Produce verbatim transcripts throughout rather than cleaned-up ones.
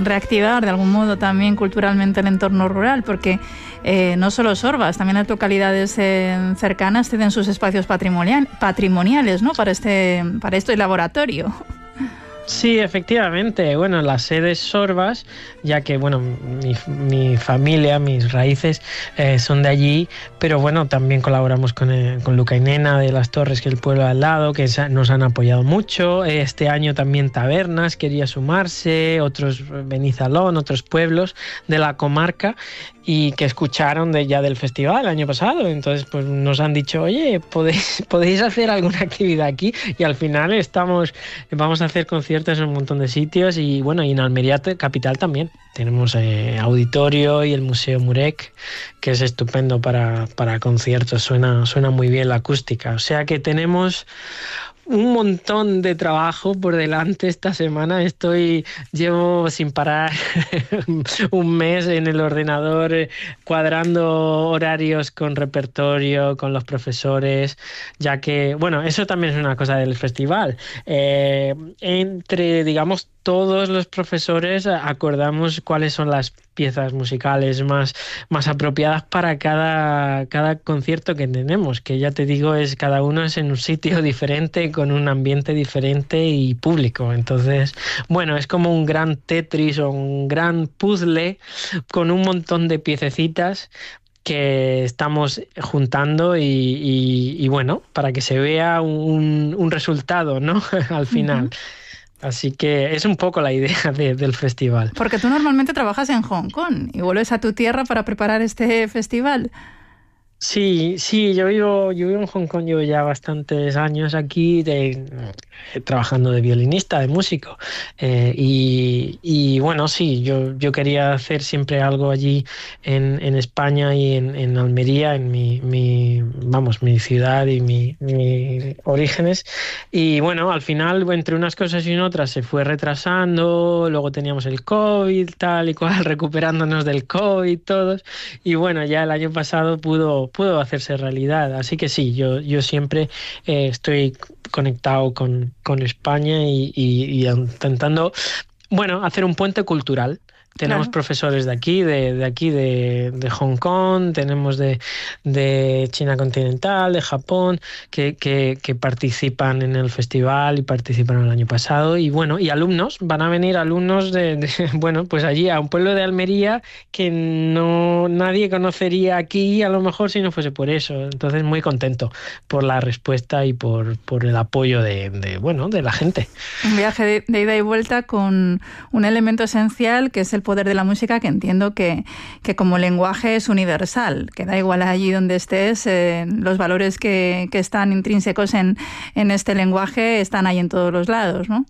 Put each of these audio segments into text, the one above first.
reactivar de algún modo también culturalmente el entorno rural, porque eh, no solo Sorbas, también las localidades eh, cercanas tienen sus espacios patrimonial, patrimoniales, ¿no? Para este, para este laboratorio. Sí, efectivamente. Bueno, la sede es Sorbas, ya que, bueno, mi, mi familia, mis raíces eh, son de allí, pero bueno, también colaboramos con, el, con Luca y Nena de Las Torres, que es el pueblo al lado, que nos han apoyado mucho. Este año también Tabernas quería sumarse, otros Benizalón, otros pueblos de la comarca, y que escucharon de, ya del festival el año pasado. Entonces pues nos han dicho, oye, ¿podéis, podéis hacer alguna actividad aquí? Y al final estamos, vamos a hacer conciertos en un montón de sitios, y bueno, y en Almería capital también. Tenemos eh, auditorio y el Museo Murek, que es estupendo para, para conciertos, suena, suena muy bien la acústica. O sea que tenemos un montón de trabajo por delante esta semana. Estoy, llevo sin parar un mes en el ordenador eh, cuadrando horarios con repertorio, con los profesores, ya que, bueno, eso también es una cosa del festival. Eh, entre, digamos, todos los profesores acordamos cuáles son las piezas musicales más, más apropiadas para cada, cada concierto que tenemos, que ya te digo, es cada uno es en un sitio diferente, con un ambiente diferente y público. Entonces, bueno, es como un gran Tetris o un gran puzzle con un montón de piececitas que estamos juntando y, y, y bueno, para que se vea un, un resultado, ¿no? Al final. Uh-huh. Así que es un poco la idea de, del festival. Porque tú normalmente trabajas en Hong Kong y vuelves a tu tierra para preparar este festival. Sí, sí, yo vivo, yo vivo en Hong Kong, llevo ya bastantes años aquí de, eh, trabajando de violinista, de músico. Eh, y, y bueno, sí, yo, yo quería hacer siempre algo allí en, en España y en, en Almería, en mi, mi, vamos, mi ciudad y mi, mis orígenes. Y bueno, al final, entre unas cosas y otras, se fue retrasando, luego teníamos el COVID, tal y cual, recuperándonos del COVID todos. Y bueno, ya el año pasado pudo pudo hacerse realidad. Así que sí, yo, yo siempre eh, estoy conectado con, con España y, y, y intentando, bueno, hacer un puente cultural. Tenemos claro. profesores de aquí, de, de aquí, de, de Hong Kong, tenemos de, de China continental, de Japón, que, que, que participan en el festival y participaron el año pasado. Y bueno, y alumnos, van a venir alumnos de, de bueno, pues allí a un pueblo de Almería que no nadie conocería aquí, a lo mejor, si no fuese por eso. Entonces, muy contento por la respuesta y por, por el apoyo de, de, bueno, de la gente. Un viaje de, de ida y vuelta con un elemento esencial que es el poder de la música, que entiendo que, que como lenguaje es universal, que da igual allí donde estés, eh, los valores que, que están intrínsecos en, en este lenguaje están ahí en todos los lados, ¿no?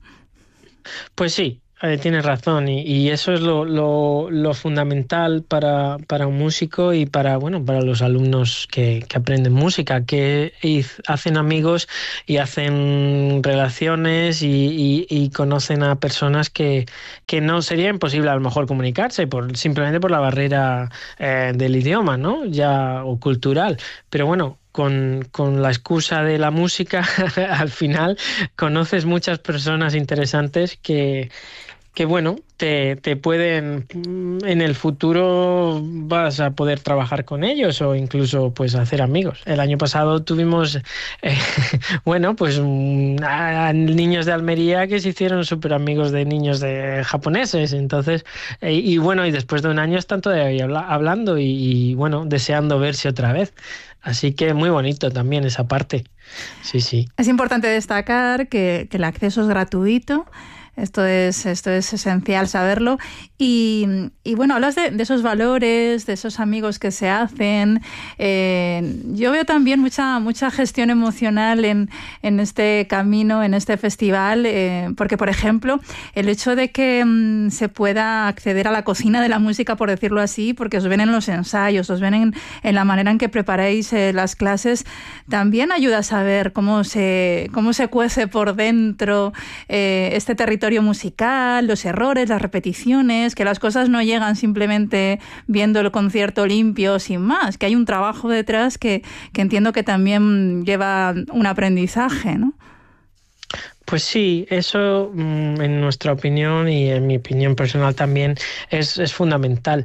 Pues sí. Eh, tienes razón, y, y eso es lo, lo, lo fundamental para, para un músico y para, bueno, para los alumnos que, que aprenden música, que hacen amigos y hacen relaciones y, y, y conocen a personas que, que no sería imposible a lo mejor comunicarse por, simplemente por la barrera eh, del idioma, ¿no? Ya, o cultural. Pero bueno, Con, con la excusa de la música, al final conoces muchas personas interesantes que, que bueno, te, te pueden, en el futuro vas a poder trabajar con ellos o incluso pues hacer amigos. El año pasado tuvimos, eh, bueno, pues a, a niños de Almería que se hicieron súper amigos de niños de japoneses. Entonces, eh, y bueno, y después de un año están todavía habla, hablando y, y bueno, deseando verse otra vez. Así que muy bonito también esa parte. Sí, sí. Es importante destacar que, que el acceso es gratuito. Esto es, esto es esencial saberlo. Y, y bueno, hablas de, de esos valores, de esos amigos que se hacen. Eh, yo veo también mucha, mucha gestión emocional en, en este camino, en este festival, eh, porque, por ejemplo, el hecho de que mm, se pueda acceder a la cocina de la música, por decirlo así, porque os ven en los ensayos, os ven en, en la manera en que preparáis eh, las clases, también ayuda a saber cómo se, cómo se cuece por dentro eh, este territorio musical, los errores, las repeticiones, que las cosas no llegan simplemente viendo el concierto limpio sin más, que hay un trabajo detrás que, que entiendo que también lleva un aprendizaje, ¿no? Pues sí, eso en nuestra opinión y en mi opinión personal también es, es fundamental,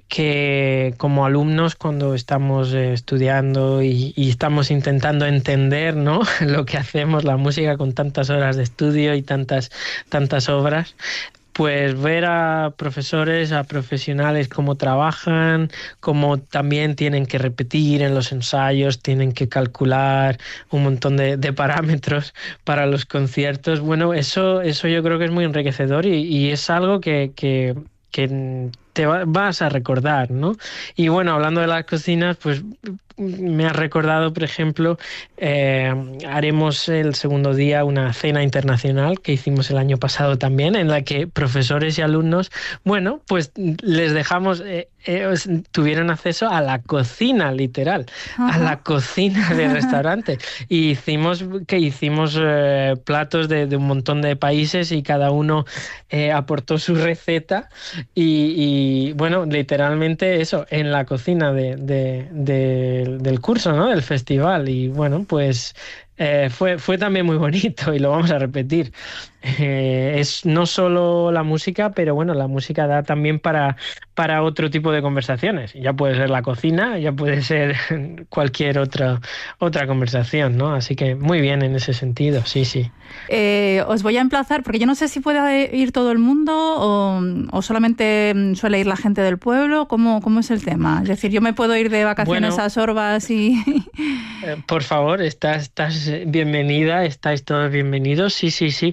que como alumnos cuando estamos estudiando y, y estamos intentando entender, ¿no?, lo que hacemos, la música con tantas horas de estudio y tantas, tantas obras, pues ver a profesores, a profesionales cómo trabajan, cómo también tienen que repetir en los ensayos, tienen que calcular un montón de, de parámetros para los conciertos. Bueno, eso, eso yo creo que es muy enriquecedor y, y es algo que, que, que te va, vas a recordar, ¿no? Y bueno, hablando de las cocinas, pues me has recordado, por ejemplo, eh, haremos el segundo día una cena internacional que hicimos el año pasado también, en la que profesores y alumnos, bueno, pues les dejamos, eh, eh, tuvieron acceso a la cocina, literal, uh-huh. a la cocina del restaurante. Y hicimos, que hicimos eh, platos de, de un montón de países y cada uno eh, aportó su receta y, y, bueno, literalmente eso, en la cocina de, de, de del curso, ¿no?, del festival. Y bueno, pues eh, fue, fue también muy bonito y lo vamos a repetir. Eh, es no solo la música, pero bueno, la música da también para, para otro tipo de conversaciones. Ya puede ser la cocina, ya puede ser cualquier otra, otra conversación, ¿no? Así que muy bien en ese sentido, sí, sí. Eh, os voy a emplazar, porque yo no sé si puede ir todo el mundo o, o solamente suele ir la gente del pueblo. ¿Cómo, cómo es el tema? Es decir, yo me puedo ir de vacaciones bueno, a Sorbas y... eh, por favor, estás, estás bienvenida, estáis todos bienvenidos, sí, sí, sí.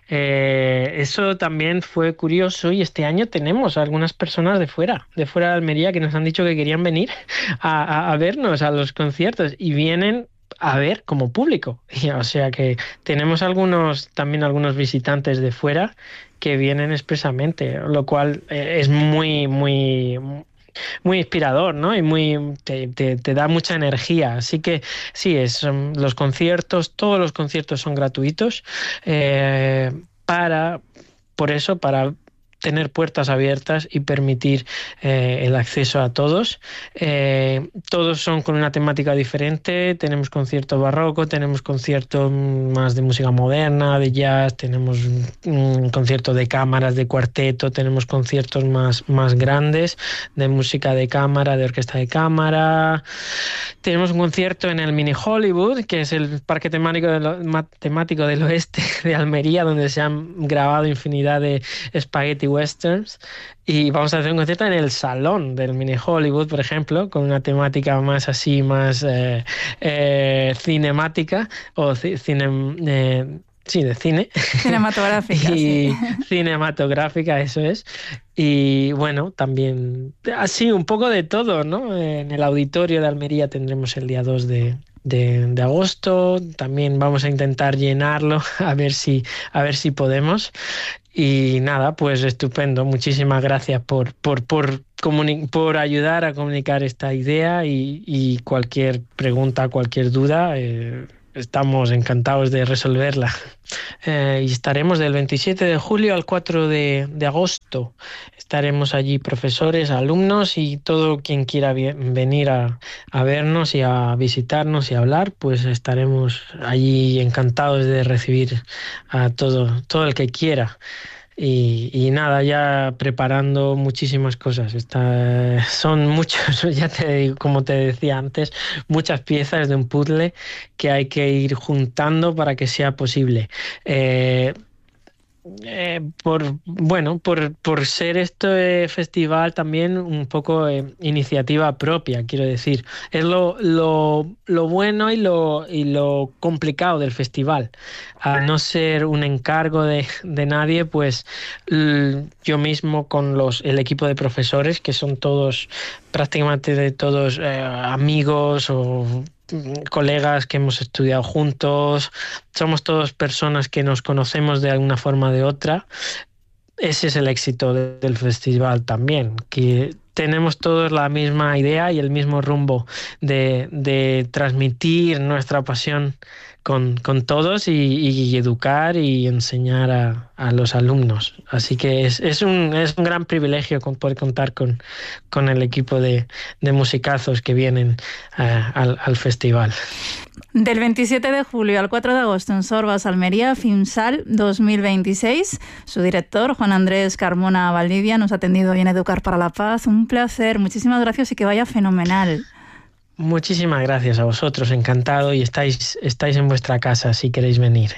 Eh, eso también fue curioso y este año tenemos algunas personas de fuera, de fuera de Almería, que nos han dicho que querían venir a, a, a vernos a los conciertos y vienen a ver como público. O sea que tenemos algunos también algunos visitantes de fuera que vienen expresamente, lo cual eh, es muy, muy... muy inspirador, ¿no? Y muy te, te, te da mucha energía. Así que sí, es, los conciertos, todos los conciertos son gratuitos eh, para, por eso, para tener puertas abiertas y permitir eh, el acceso a todos. Eh, todos son con una temática diferente. Tenemos concierto barroco, tenemos concierto más de música moderna, de jazz, tenemos un concierto de cámaras, de cuarteto, tenemos conciertos más, más grandes de música de cámara, de orquesta de cámara. Tenemos un concierto en el Mini Hollywood, que es el parque temático, de lo, temático del oeste de Almería, donde se han grabado infinidad de spaghetti westerns, y vamos a hacer un concierto en el salón del Mini Hollywood, por ejemplo, con una temática más así, más eh, eh, cinemática o c- cine, eh, sí, de cine. Cinematográfica, y sí. Cinematográfica, eso es. Y bueno, también así un poco de todo, ¿no? En el auditorio de Almería tendremos el día dos de, de, de agosto. También vamos a intentar llenarlo a ver si, a ver si podemos. Y nada, pues estupendo. Muchísimas gracias por, por, por, comuni- por ayudar a comunicar esta idea y, y cualquier pregunta, cualquier duda, eh, estamos encantados de resolverla. Eh, y estaremos del veintisiete de julio al cuatro de, de agosto. Estaremos allí profesores, alumnos y todo quien quiera venir a, a vernos y a visitarnos y a hablar, pues estaremos allí encantados de recibir a todo, todo el que quiera. Y, y nada, ya preparando muchísimas cosas. Está, son muchos, ya te digo, como te decía antes, muchas piezas de un puzzle que hay que ir juntando para que sea posible. Eh, Eh, por bueno por, por ser este festival también un poco eh, iniciativa propia, quiero decir, es lo, lo, lo bueno y lo, y lo complicado del festival. Al no ser un encargo de, de nadie, pues l- yo mismo con los el equipo de profesores, que son todos prácticamente de todos eh, amigos o colegas que hemos estudiado juntos, somos todos personas que nos conocemos de alguna forma o de otra. Ese es el éxito de, del festival también, que tenemos todos la misma idea y el mismo rumbo de, de transmitir nuestra pasión con, con todos y, y educar y enseñar a, a los alumnos. Así que es, es, un, es un gran privilegio con, poder contar con, con el equipo de, de musicazos que vienen uh, al, al festival. Del veintisiete de julio al cuatro de agosto en Sorbas, Almería, FIMSAL dos mil veintiséis. Su director, Juan Andrés Carmona Valdivia, nos ha atendido hoy en Educar para la Paz. Un placer, muchísimas gracias y que vaya fenomenal. Muchísimas gracias a vosotros, encantado, y estáis, estáis en vuestra casa si queréis venir.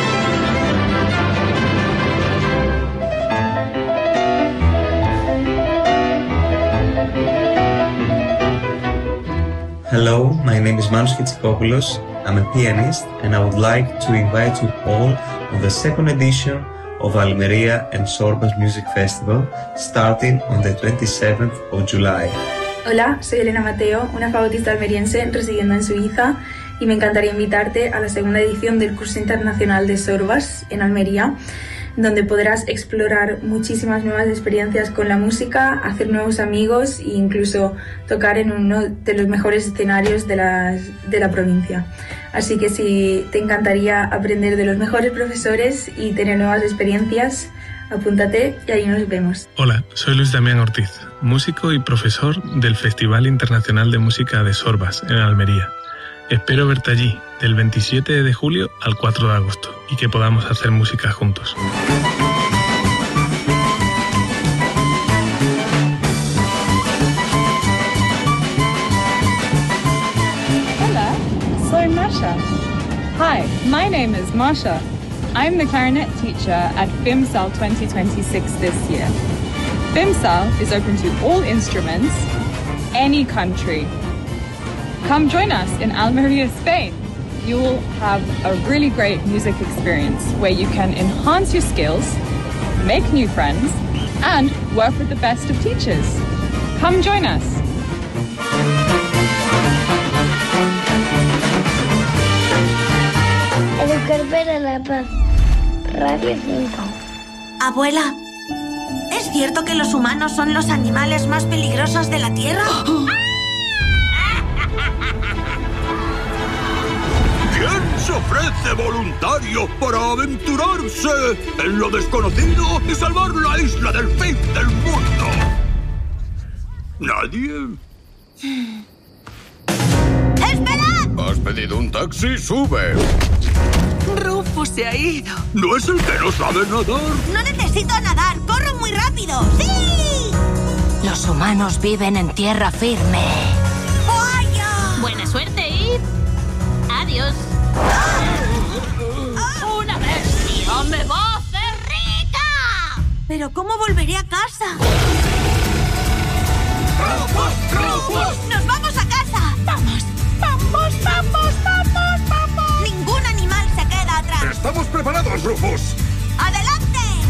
Hello, my name is Manos Kitsikopoulos. I'm a pianist and I would like to invite you all on the second edition of Almería and Sorbas Music Festival starting on the twenty-seventh of July. Hola, soy Elena Mateo, una fagotista almeriense residiendo en Suiza, y me encantaría invitarte a la segunda edición del curso internacional de Sorbas en Almería, donde podrás explorar muchísimas nuevas experiencias con la música, hacer nuevos amigos e incluso tocar en uno de los mejores escenarios de la, de la provincia. Así que si te encantaría aprender de los mejores profesores y tener nuevas experiencias, apúntate y ahí nos vemos. Hola, soy Luis Damián Ortiz, músico y profesor del Festival Internacional de Música de Sorbas en Almería. Espero verte allí, del veintisiete de julio al cuatro de agosto, y que podamos hacer música juntos. Hola, soy Masha. Hi, my name is Masha. I'm the clarinet teacher at FIMSAL twenty twenty-six this year. FIMSAL is open to all instruments, any country. Come join us in Almería, Spain. You will have a really great music experience where you can enhance your skills, make new friends, and work with the best of teachers. Come join us. Educar para la Paz, Radio cinco. Abuela, ¿es cierto que los humanos son los animales más peligrosos de la Tierra? ¿Quién se ofrece voluntario para aventurarse en lo desconocido y salvar la isla del fin del mundo? ¿Nadie? ¡Esperad! ¿Has pedido un taxi? ¡Sube! Rufus se ha ido. ¿No es el que no sabe nadar? No necesito nadar, corro muy rápido. ¡Sí! Los humanos viven en tierra firme. ¡Vaya! Buena suerte, Id. Adiós. ¡Una versión me va a hacer rica! ¿Pero cómo volveré a casa? ¡Rufus! ¡Rufus! ¡Nos vamos a casa! ¡Vamos! ¡Vamos, vamos, vamos, vamos! Ningún animal se queda atrás. ¡Estamos preparados, Rufus! ¡Adelante!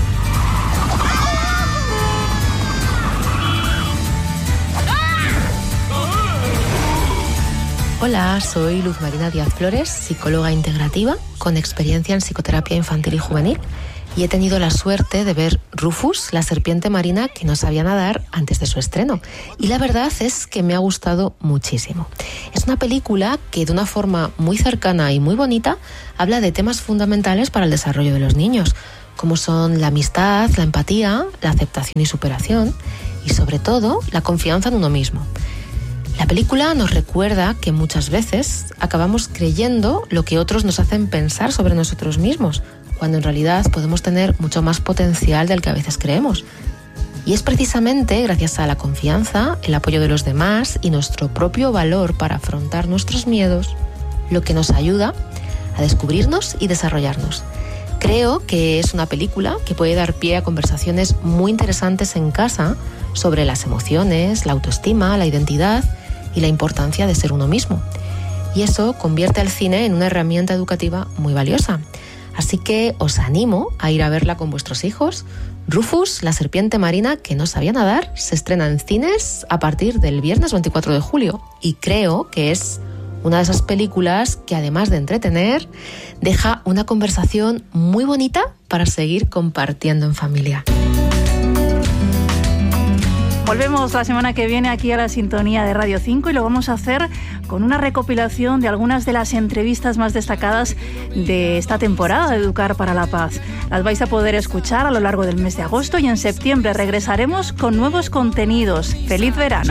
Hola, soy Luz Marina Díaz Flores, psicóloga integrativa con experiencia en psicoterapia infantil y juvenil, y he tenido la suerte de ver Rufus, la serpiente marina que no sabía nadar, antes de su estreno. Y la verdad es que me ha gustado muchísimo. Es una película que de una forma muy cercana y muy bonita habla de temas fundamentales para el desarrollo de los niños, como son la amistad, la empatía, la aceptación y superación, y sobre todo la confianza en uno mismo. La película nos recuerda que muchas veces acabamos creyendo lo que otros nos hacen pensar sobre nosotros mismos, cuando en realidad podemos tener mucho más potencial del que a veces creemos. Y es precisamente gracias a la confianza, el apoyo de los demás y nuestro propio valor para afrontar nuestros miedos lo que nos ayuda a descubrirnos y desarrollarnos. Creo que es una película que puede dar pie a conversaciones muy interesantes en casa sobre las emociones, la autoestima, la identidad y la importancia de ser uno mismo. Y eso convierte al cine en una herramienta educativa muy valiosa. Así que os animo a ir a verla con vuestros hijos. Rufus, la serpiente marina que no sabía nadar, se estrena en cines a partir del viernes veinticuatro de julio. Y creo que es una de esas películas que, además de entretener, deja una conversación muy bonita para seguir compartiendo en familia. Volvemos la semana que viene aquí a la sintonía de Radio cinco y lo vamos a hacer con una recopilación de algunas de las entrevistas más destacadas de esta temporada de Educar para la Paz. Las vais a poder escuchar a lo largo del mes de agosto y en septiembre regresaremos con nuevos contenidos. ¡Feliz verano!